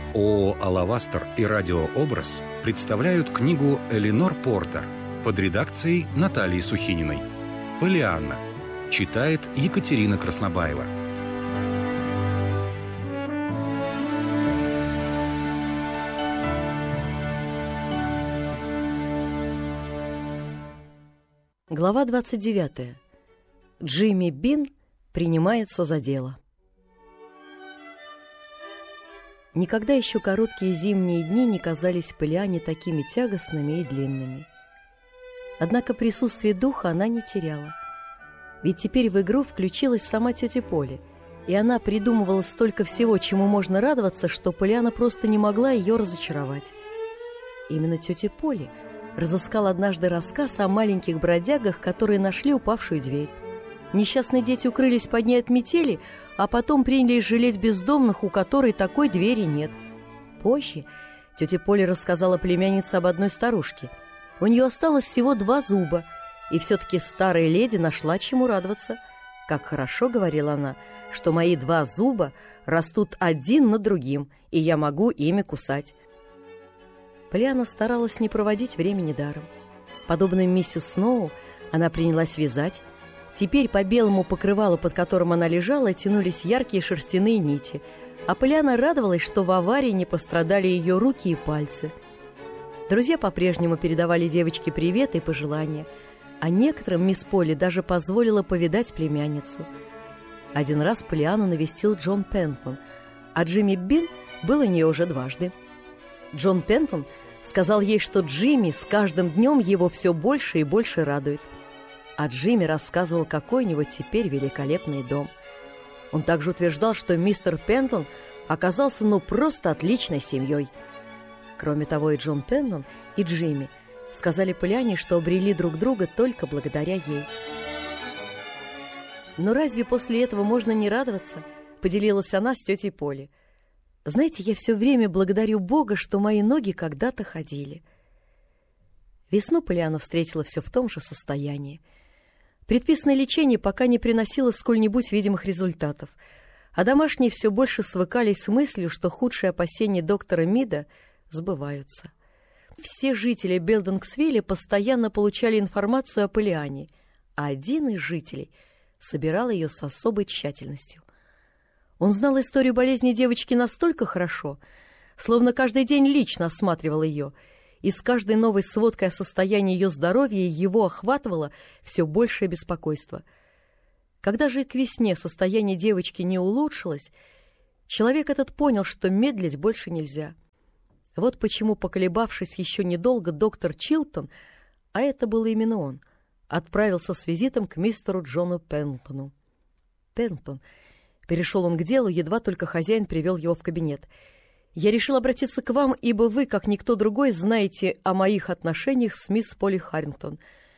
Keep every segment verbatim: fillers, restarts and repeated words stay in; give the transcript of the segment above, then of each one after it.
ООО «Алавастер» и «Радиообраз» представляют книгу Эленор Портер под редакцией Натальи Сухининой. «Поллианна». Читает Екатерина Краснобаева. Глава двадцать девятая. Джимми Бин принимается за дело. Никогда еще короткие зимние дни не казались Поллианне такими тягостными и длинными. Однако присутствие духа она не теряла. Ведь теперь в игру включилась сама тетя Полли, и она придумывала столько всего, чему можно радоваться, что Поллианна просто не могла ее разочаровать. Именно тетя Полли разыскала однажды рассказ о маленьких бродягах, которые нашли упавшую дверь. Несчастные дети укрылись под ней от метели, а потом принялись жалеть бездомных, у которой такой двери нет. Позже тетя Полли рассказала племяннице об одной старушке. У нее осталось всего два зуба, и все-таки старая леди нашла чему радоваться. «Как хорошо, — говорила она, — что мои два зуба растут один над другим, и я могу ими кусать». Поллианна старалась не проводить времени даром. Подобно миссис Сноу, она принялась вязать. Теперь по белому покрывалу, под которым она лежала, тянулись яркие шерстяные нити, а Поллианна радовалась, что в аварии не пострадали ее руки и пальцы. Друзья по-прежнему передавали девочке приветы и пожелания, а некоторым мисс Полли даже позволила повидать племянницу. Один раз Поллианну навестил Джон Пентон, а Джимми Бин был у нее уже дважды. Джон Пентон сказал ей, что Джимми с каждым днем его все больше и больше радует. А Джимми рассказывал, какой у него теперь великолепный дом. Он также утверждал, что мистер Пентон оказался ну просто отличной семьей. Кроме того, и Джон Пентон, и Джимми сказали Поллианне, что обрели друг друга только благодаря ей. «Но разве после этого можно не радоваться?» — поделилась она с тетей Полли. «Знаете, я все время благодарю Бога, что мои ноги когда-то ходили». Весну Поллианна встретила все в том же состоянии. Предписанное лечение пока не приносило сколь-нибудь видимых результатов, а домашние все больше свыкались с мыслью, что худшие опасения доктора Мида сбываются. Все жители Белдингсвилля постоянно получали информацию о Поллианне, а один из жителей собирал ее с особой тщательностью. Он знал историю болезни девочки настолько хорошо, словно каждый день лично осматривал ее, и с каждой новой сводкой о состоянии ее здоровья его охватывало все большее беспокойство. Когда же к весне состояние девочки не улучшилось, человек этот понял, что медлить больше нельзя. Вот почему, поколебавшись еще недолго, доктор Чилтон, а это был именно он, отправился с визитом к мистеру Джону Пентону. «Пентон», — перешел он к делу, едва только хозяин привел его в кабинет, — «я решил обратиться к вам, ибо вы, как никто другой, знаете о моих отношениях с мисс Полли Харрингтон».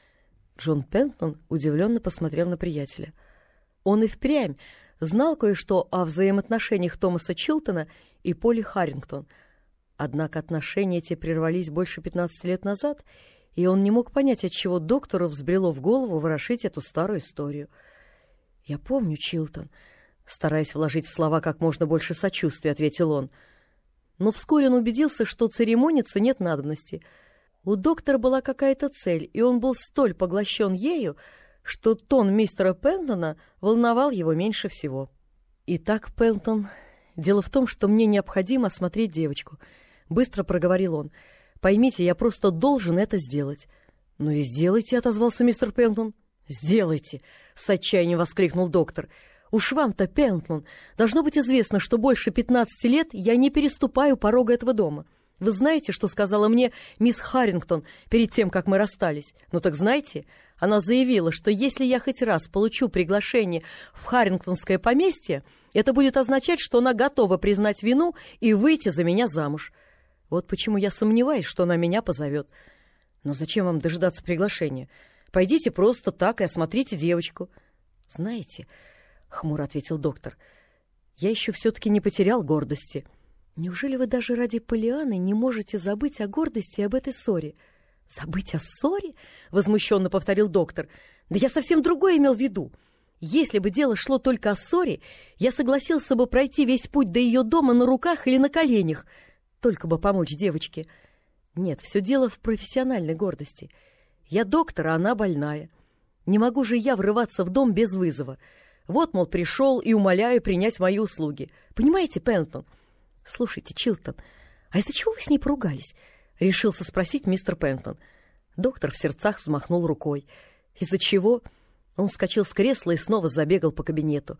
Джон Пентон удивленно посмотрел на приятеля. Он и впрямь знал кое-что о взаимоотношениях Томаса Чилтона и Полли Харрингтон. Однако отношения эти прервались больше пятнадцати лет назад, и он не мог понять, отчего доктору взбрело в голову ворошить эту старую историю. «Я помню, Чилтон», — стараясь вложить в слова как можно больше сочувствия, ответил он. Но вскоре он убедился, что церемониться нет надобности. У доктора была какая-то цель, и он был столь поглощен ею, что тон мистера Пентона волновал его меньше всего. «Итак, Пентон, дело в том, что мне необходимо осмотреть девочку», — быстро проговорил он. «Поймите, я просто должен это сделать». «Ну и сделайте», — отозвался мистер Пентон. «Сделайте», — с отчаянием воскликнул доктор. «Уж вам-то, Пентон, должно быть известно, что больше пятнадцати лет я не переступаю порога этого дома. Вы знаете, что сказала мне мисс Харрингтон перед тем, как мы расстались? Ну так знаете, она заявила, что если я хоть раз получу приглашение в Харрингтонское поместье, это будет означать, что она готова признать вину и выйти за меня замуж. Вот почему я сомневаюсь, что она меня позовет. Но зачем вам дожидаться приглашения? Пойдите просто так и осмотрите девочку». «Знаете, — хмуро ответил доктор, — я еще все-таки не потерял гордости». «Неужели вы даже ради Поллианны не можете забыть о гордости и об этой ссоре?» «Забыть о ссоре?» — возмущенно повторил доктор. «Да я совсем другое имел в виду. Если бы дело шло только о ссоре, я согласился бы пройти весь путь до ее дома на руках или на коленях, только бы помочь девочке. Нет, все дело в профессиональной гордости. Я доктор, а она больная. Не могу же я врываться в дом без вызова. Вот, мол, пришел и умоляю принять мои услуги. Понимаете, Пентон? Слушайте, Чилтон, а из-за чего вы с ней поругались? Решился спросить мистер Пентон. Доктор в сердцах взмахнул рукой. Из-за чего? Он вскочил с кресла и снова забегал по кабинету.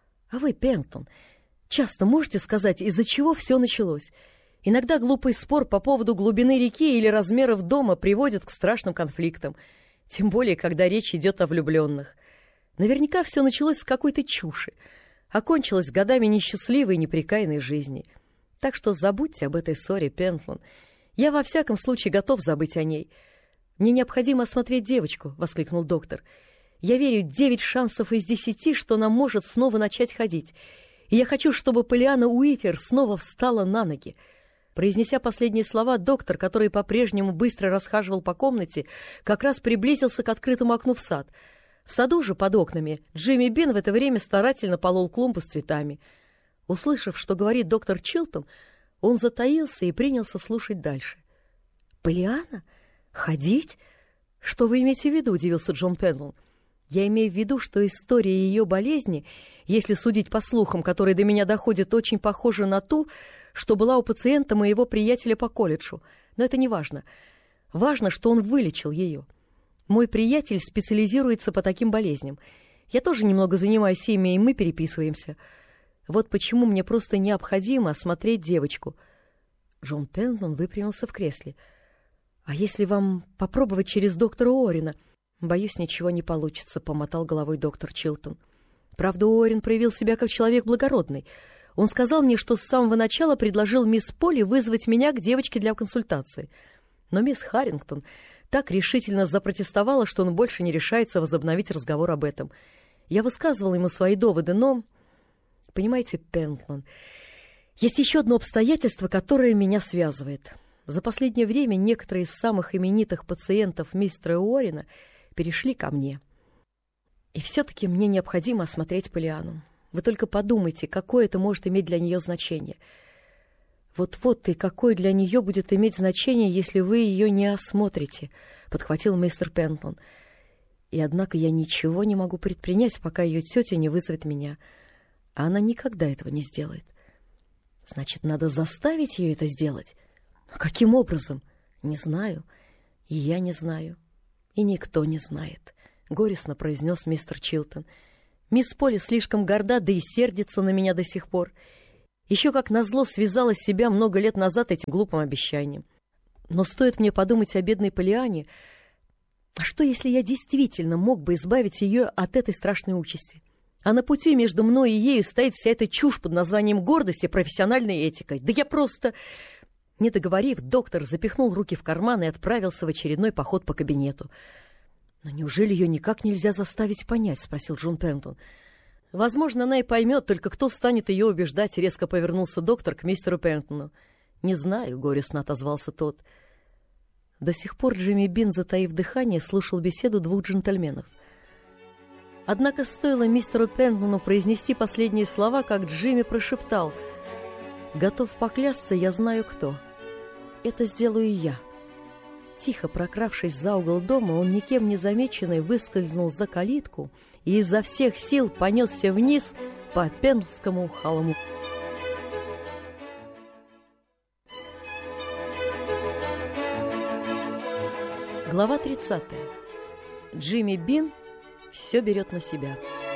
А вы, Пентон, часто можете сказать, из-за чего все началось? Иногда глупый спор по поводу глубины реки или размеров дома приводит к страшным конфликтам, тем более, когда речь идет о влюбленных. Наверняка все началось с какой-то чуши, окончилось годами несчастливой и непрекаянной жизни. Так что забудьте об этой ссоре, Пентон. Я во всяком случае готов забыть о ней. Мне необходимо осмотреть девочку, — воскликнул доктор. Я верю, девять шансов из десяти, что она может снова начать ходить. И я хочу, чтобы Полианна Уитер снова встала на ноги. Произнеся последние слова, доктор, который по-прежнему быстро расхаживал по комнате, как раз приблизился к открытому окну в сад. В саду же под окнами Джимми Бин в это время старательно полол клумбу с цветами. Услышав, что говорит доктор Чилтон, он затаился и принялся слушать дальше. «Полианна? Ходить? Что вы имеете в виду?» — удивился Джон Пендлон. «Я имею в виду, что история ее болезни, если судить по слухам, которые до меня доходят, очень похожа на ту, что была у пациента моего приятеля по колледжу. Но это не важно. Важно, что он вылечил ее. Мой приятель специализируется по таким болезням. Я тоже немного занимаюсь ими, и мы переписываемся. Вот почему мне просто необходимо осмотреть девочку». Джон Пендлон выпрямился в кресле. «А если вам попробовать через доктора Уоррена?» «Боюсь, ничего не получится», — помотал головой доктор Чилтон. «Правда, Уоррен проявил себя как человек благородный. Он сказал мне, что с самого начала предложил мисс Полли вызвать меня к девочке для консультации. Но мисс Харрингтон так решительно запротестовала, что он больше не решается возобновить разговор об этом. Я высказывал ему свои доводы, но... Понимаете, Пентлон, есть еще одно обстоятельство, которое меня связывает. За последнее время некоторые из самых именитых пациентов мистера Уоррена перешли ко мне. И все-таки мне необходимо осмотреть Полианну. Вы только подумайте, какое это может иметь для нее значение. Вот-вот, и какое для нее будет иметь значение, если вы ее не осмотрите, — подхватил мистер Пентлон. И однако я ничего не могу предпринять, пока ее тетя не вызовет меня. А она никогда этого не сделает. Значит, надо заставить ее это сделать. Но каким образом? Не знаю. И я не знаю. И никто не знает, — горестно произнес мистер Чилтон. Мисс Полли слишком горда, да и сердится на меня до сих пор. Еще как назло связала себя много лет назад этим глупым обещанием. Но стоит мне подумать о бедной Полианне, а что, если я действительно мог бы избавить ее от этой страшной участи? А на пути между мной и ею стоит вся эта чушь под названием гордость и профессиональной этикой. Да я просто... Не договорив, доктор запихнул руки в карман и отправился в очередной поход по кабинету. «Но неужели ее никак нельзя заставить понять?» — спросил Джон Пентлон. «Возможно, она и поймет, только кто станет ее убеждать?» — резко повернулся доктор к мистеру Пентлону. «Не знаю», — горестно отозвался тот. До сих пор Джимми Бин, затаив дыхание, слушал беседу двух джентльменов. Однако стоило мистеру Пентлону произнести последние слова, как Джимми прошептал: «Готов поклясться, я знаю кто. Это сделаю я». Тихо прокравшись за угол дома, он никем не замеченный выскользнул за калитку и изо всех сил понесся вниз по Пендлскому холму. Глава тридцатая. Джимми Бин все берет на себя.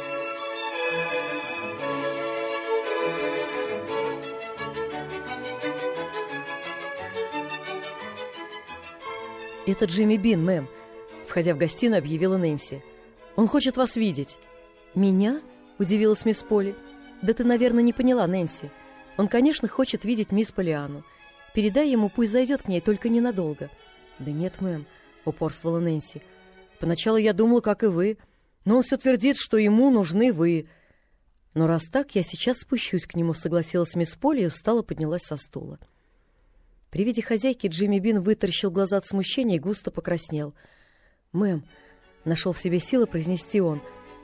«Это Джимми Бин, мэм», — входя в гостиную, объявила Нэнси. «Он хочет вас видеть». «Меня?» — удивилась мисс Полли. «Да ты, наверное, не поняла, Нэнси. Он, конечно, хочет видеть мисс Полианну. Передай ему, пусть зайдет к ней, только ненадолго». «Да нет, мэм», — упорствовала Нэнси. «Поначалу я думала, как и вы, но он все твердит, что ему нужны вы». «Но раз так, я сейчас спущусь к нему», — согласилась мисс Полли и устало поднялась со стула. При виде хозяйки Джимми Бин вытаращил глаза от смущения и густо покраснел. «Мэм», — нашел в себе силы произнести он, —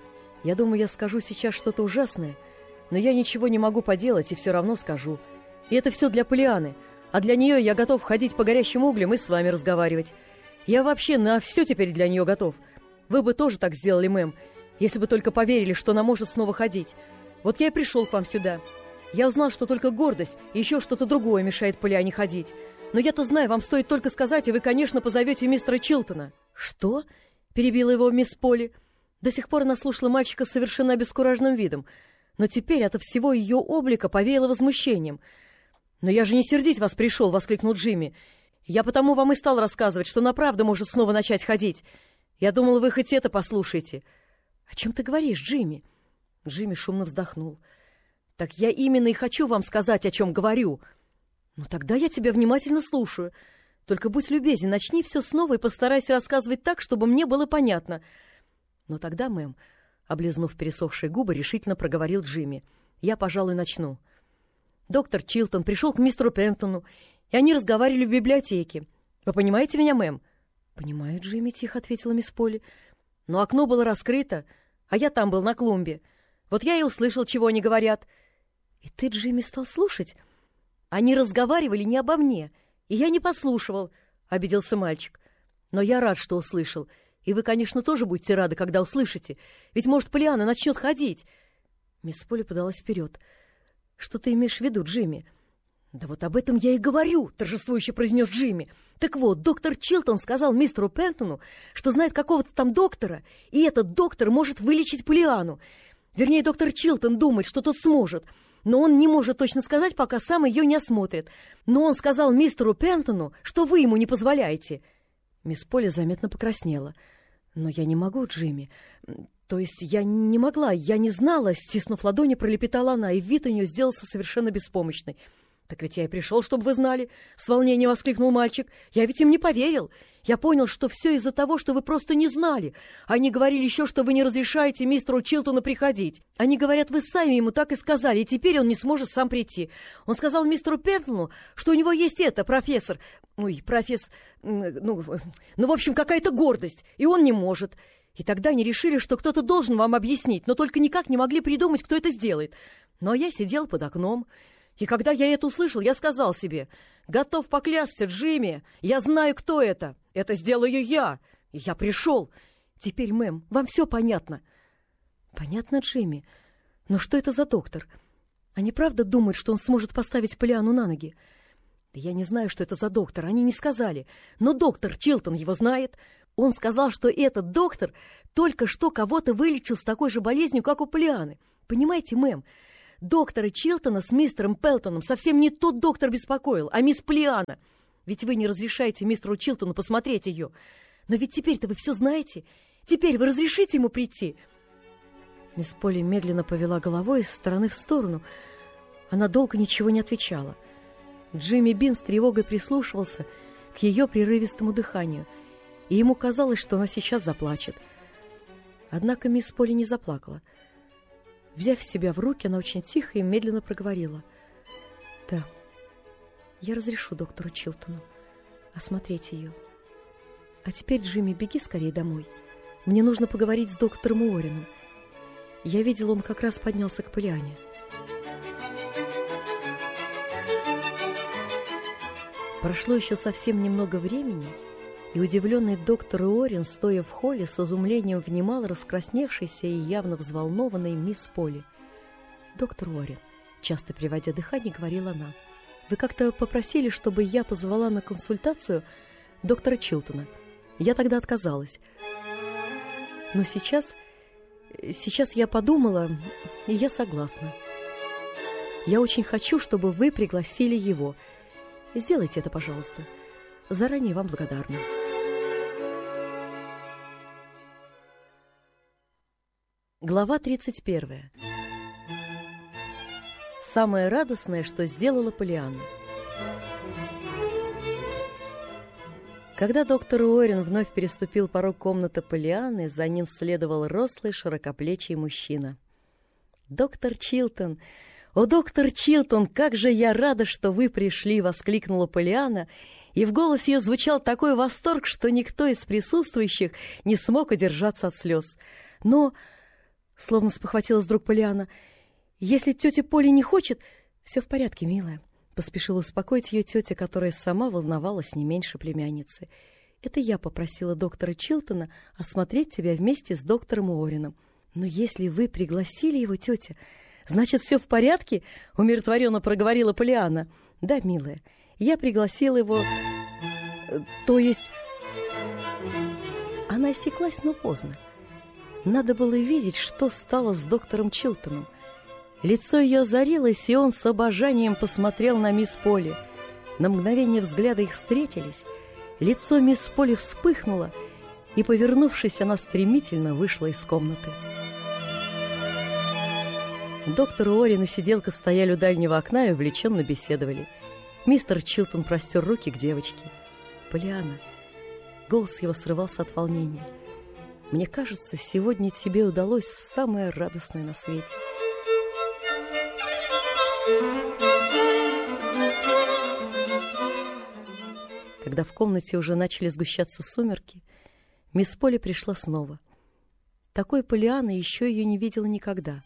Я думаю, я скажу сейчас что-то ужасное, но я ничего не могу поделать и все равно скажу. И это все для Полианы, а для нее я готов ходить по горящим углям и с вами разговаривать. Я вообще на все теперь для нее готов. Вы бы тоже так сделали, мэм, если бы только поверили, что она может снова ходить. Вот я и пришел к вам сюда. Я узнал, что только гордость и еще что-то другое мешает Полиане ходить. Но я-то знаю, вам стоит только сказать, и вы, конечно, позовете мистера Чилтона». «Что?» — перебила его мисс Полли. До сих пор она слушала мальчика с совершенно обескураженным видом, но теперь от всего ее облика повеяло возмущением. «Но я же не сердить вас пришел!» — воскликнул Джимми. «Я потому вам и стал рассказывать, что она правда может снова начать ходить. Я думал, вы хоть это послушаете». «О чем ты говоришь, Джимми?» Джимми шумно вздохнул. «Так я именно и хочу вам сказать, о чем говорю». «Ну тогда я тебя внимательно слушаю. Только будь любезен, начни все снова и постарайся рассказывать так, чтобы мне было понятно». «Но тогда, мэм», — облизнув пересохшие губы, решительно проговорил Джимми, — «я, пожалуй, начну. Доктор Чилтон пришел к мистеру Пентону, и они разговаривали в библиотеке. Вы понимаете меня, мэм?» «Понимаю, Джимми», — тихо ответила мисс Полли. «Но окно было раскрыто, а я там был на клумбе. Вот я и услышал, чего они говорят». «И ты, Джимми, стал слушать?» «Они разговаривали не обо мне, и я не послушивал», — обиделся мальчик. «Но я рад, что услышал. И вы, конечно, тоже будете рады, когда услышите. Ведь, может, Полиана начнет ходить». Мисс Полли подалась вперед. «Что ты имеешь в виду, Джимми?» «Да вот об этом я и говорю», — торжествующе произнес Джимми. «Так вот, доктор Чилтон сказал мистеру Пентону, что знает какого-то там доктора, и этот доктор может вылечить Полиану. Вернее, доктор Чилтон думает, что тот сможет, но он не может точно сказать, пока сам ее не осмотрит. Но он сказал мистеру Пентону, что вы ему не позволяете». Мисс Полли заметно покраснела. «Но я не могу, Джимми. То есть я не могла, я не знала», — стиснув ладони, пролепетала она, и вид у нее сделался совершенно беспомощный. «Так ведь я и пришел, чтобы вы знали», — с волнением воскликнул мальчик. «Я ведь им не поверил. Я понял, что все из-за того, что вы просто не знали. Они говорили еще, что вы не разрешаете мистеру Чилтону приходить. Они говорят, вы сами ему так и сказали, и теперь он не сможет сам прийти. Он сказал мистеру Пентону, что у него есть это, профессор... Ой, профессор... Ну, ну, в общем, какая-то гордость, и он не может. И тогда они решили, что кто-то должен вам объяснить, но только никак не могли придумать, кто это сделает. Но я сидел под окном, и когда я это услышал, я сказал себе, готов поклясться, Джимми, я знаю, кто это. Это сделаю я. И я пришел. Теперь, мэм, вам все понятно?» «Понятно, Джимми. Но что это за доктор? Они правда думают, что он сможет поставить Полиану на ноги?» «Да я не знаю, что это за доктор, они не сказали. Но доктор Чилтон его знает. Он сказал, что этот доктор только что кого-то вылечил с такой же болезнью, как у Полианы. Понимаете, мэм, доктора Чилтона с мистером Пелтоном совсем не тот доктор беспокоил, а мисс Полиана. Ведь вы не разрешаете мистеру Чилтону посмотреть ее. Но ведь теперь-то вы все знаете. Теперь вы разрешите ему прийти?» Мисс Полли медленно повела головой из стороны в сторону. Она долго ничего не отвечала. Джимми Бин с тревогой прислушивался к ее прерывистому дыханию, и ему казалось, что она сейчас заплачет. Однако мисс Полли не заплакала. Взяв себя в руки, она очень тихо и медленно проговорила: «Да, я разрешу доктору Чилтону осмотреть ее. А теперь, Джимми, беги скорее домой. Мне нужно поговорить с доктором Уорреном. Я видел, он как раз поднялся к Полиане». Прошло еще совсем немного времени, и удивленный доктор Уоррен, стоя в холле, с изумлением внимал раскрасневшейся и явно взволнованной мисс Полли. «Доктор Уоррен», часто приводя дыхание, говорила она, «вы как-то попросили, чтобы я позвала на консультацию доктора Чилтона. Я тогда отказалась. Но сейчас, сейчас я подумала, и я согласна. Я очень хочу, чтобы вы пригласили его. Сделайте это, пожалуйста. Заранее вам благодарна». Глава тридцать первая. Самое радостное, что сделала Полиана. Когда доктор Уоррен вновь переступил порог комнаты Полианы, за ним следовал рослый, широкоплечий мужчина. «Доктор Чилтон! О, доктор Чилтон, как же я рада, что вы пришли!» — воскликнула Полиана, и в голосе ее звучал такой восторг, что никто из присутствующих не смог удержаться от слез. «Но... Словно спохватилась вдруг Полианна. «Если тетя Поля не хочет...» «Все в порядке, милая», — поспешила успокоить ее тетя, которая сама волновалась не меньше племянницы. «Это я попросила доктора Чилтона осмотреть тебя вместе с доктором Уорреном. Но если вы пригласили его, тетя, значит, все в порядке?» — умиротворенно проговорила Полианна. «Да, милая, я пригласила его... То есть...» Она осеклась, но поздно. Надо было видеть, что стало с доктором Чилтоном. Лицо ее озарилось, и он с обожанием посмотрел на мисс Полли. На мгновение взгляды их встретились. Лицо мисс Полли вспыхнуло, и, повернувшись, она стремительно вышла из комнаты. Доктор Уоррен и сиделка стояли у дальнего окна и увлеченно беседовали. Мистер Чилтон простер руки к девочке. «Полианна», голос его срывался от волнения, «мне кажется, сегодня тебе удалось самое радостное на свете». Когда в комнате уже начали сгущаться сумерки, мисс Полли пришла снова. Такой Полианна еще ее не видела никогда.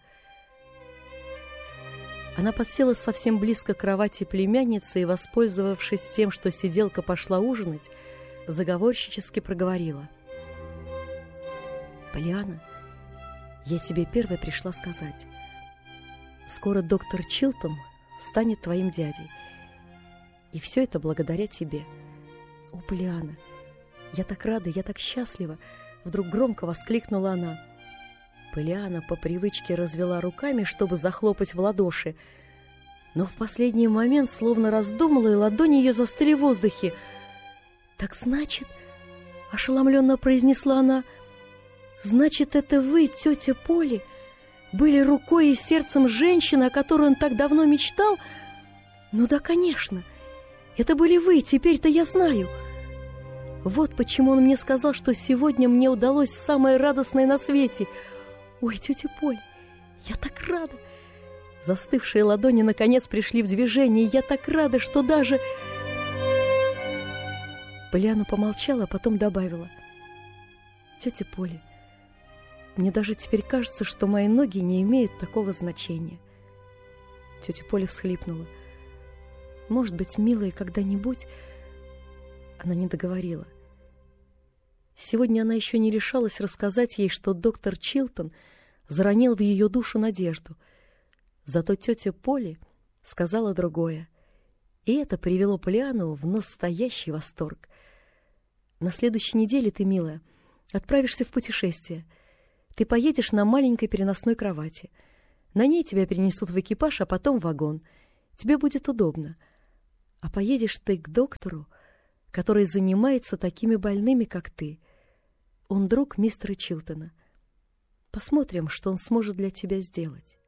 Она подсела совсем близко к кровати племянницы и, воспользовавшись тем, что сиделка пошла ужинать, заговорщически проговорила. «Полианна, я тебе первой пришла сказать. Скоро доктор Чилтон станет твоим дядей. И все это благодаря тебе. О, Полианна, я так рада, я так счастлива!» Вдруг громко воскликнула она. Полианна по привычке развела руками, чтобы захлопать в ладоши, но в последний момент словно раздумала, и ладони ее застыли в воздухе. «Так значит, — ошеломленно произнесла она, — значит, это вы, тетя Полли, были рукой и сердцем женщины, о которой он так давно мечтал? Ну да, конечно, это были вы, теперь-то я знаю. Вот почему он мне сказал, что сегодня мне удалось самое радостное на свете. Ой, тетя Полли, я так рада!» Застывшие ладони наконец пришли в движение, и я так рада, что даже... Полианна помолчала, а потом добавила. «Тетя Полли, мне даже теперь кажется, что мои ноги не имеют такого значения». Тетя Полли всхлипнула. «Может быть, милая, когда-нибудь...» Она не договорила. Сегодня она еще не решалась рассказать ей, что доктор Чилтон заронил в ее душу надежду. Зато тетя Полли сказала другое, и это привело Полианну в настоящий восторг. «На следующей неделе ты, милая, отправишься в путешествие. Ты поедешь на маленькой переносной кровати. На ней тебя перенесут в экипаж, а потом в вагон. Тебе будет удобно. А поедешь ты к доктору, который занимается такими больными, как ты. Он друг мистера Чилтона. Посмотрим, что он сможет для тебя сделать».